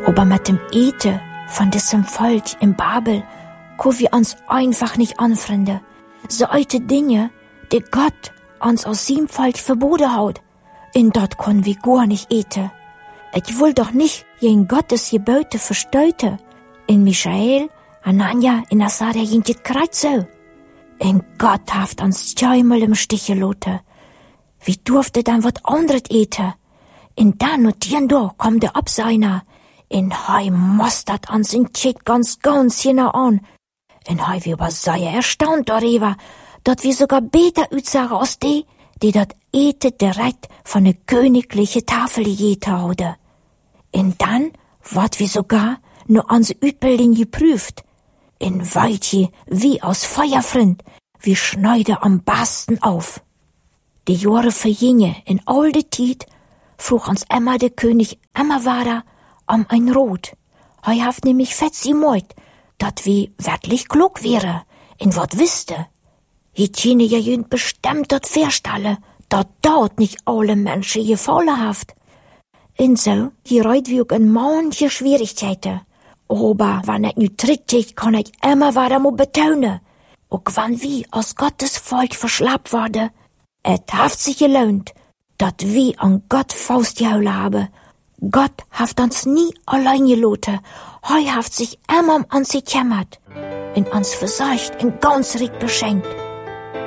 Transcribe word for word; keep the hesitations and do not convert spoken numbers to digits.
Aber mit dem Eten von diesem Volk in Babel können wir uns einfach nicht anfreunden. So alte Dinge, die Gott uns aus seinem Volk verboten hat, in dort können wir gar nicht eten. Ich will doch nicht gegen Gottes Gebote verstöten. In Michael, Anania, in Asaria ging das Kreuz so. In Gott haft uns zweimal im Stich gelassen. Wie durfte dann was anderes eten? In dann und da kommt der Abseiner. In Hei mostert uns in Tschit ganz ganz genau an. In Hei wir aber sehr erstaunt darüber, dass wir sogar besser aussagen als die, die dat Eten direkt von der königlichen Tafel gegessen haben. Und dann ward wir sogar nur unsere Übelin geprüft. In Weitje wie aus Feuerfrind, wir schneiden am besten auf. Die Jahre vergingen, in alte Tiet, frug uns immer der König immer weiter um ein Rot. Hei haft nämlich fett sie meut, dat wie wirklich klug wäre, in wat wüsste. Hitchine ja jünd bestimmt dat Verstalle, dat dort nicht alle Menschen gefallen haft. Und so, hier reut wie auch in manche Schwierigkeiten. Aber wenn ich nu tritt, kann ich immer weiter mal betonen. Auch wenn wir aus Gottes Volk verschlappt worden, es haft sich gelohnt, dat wir an Gott Faust gehauen haben. Gott haft uns nie allein gelassen. Hei haft sich immer um uns gekümmert. Und uns versorgt und ganz reich beschenkt.